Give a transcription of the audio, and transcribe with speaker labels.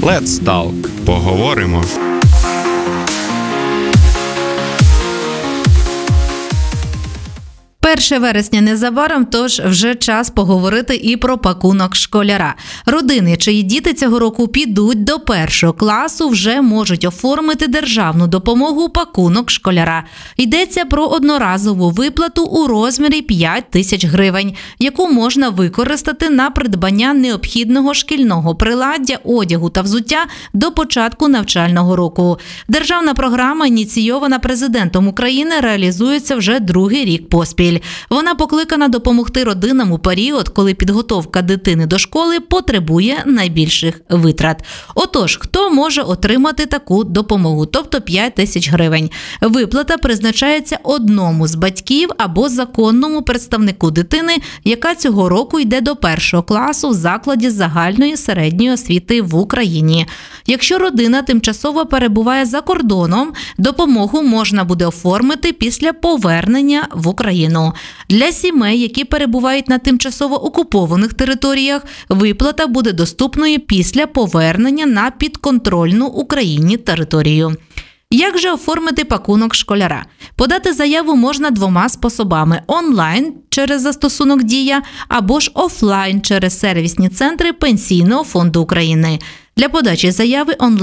Speaker 1: Let's Talk. Поговоримо.
Speaker 2: 1 вересня незабаром, тож вже час поговорити і про пакунок школяра. Родини, чиї діти цього року підуть до 1 класу, вже можуть оформити державну допомогу пакунок школяра. Йдеться про одноразову виплату у розмірі 5 тисяч гривень, яку можна використати на придбання необхідного шкільного приладдя, одягу та взуття до початку навчального року. Державна програма, ініційована президентом України, реалізується вже другий рік поспіль. Вона покликана допомогти родинам у період, коли підготовка дитини до школи потребує найбільших витрат. Отож, хто може отримати таку допомогу, тобто 5 тисяч гривень? Виплата призначається одному з батьків або законному представнику дитини, яка цього року йде до 1 класу в закладі загальної середньої освіти в Україні. Якщо родина тимчасово перебуває за кордоном, допомогу можна буде оформити після повернення в Україну. Для сімей, які перебувають на тимчасово окупованих територіях, виплата буде доступною після повернення на підконтрольну Україні територію. Як же оформити пакунок школяра? Подати заяву можна двома способами – онлайн через застосунок «Дія» або ж офлайн через сервісні центри Пенсійного фонду України. Для подачі заяви онлайн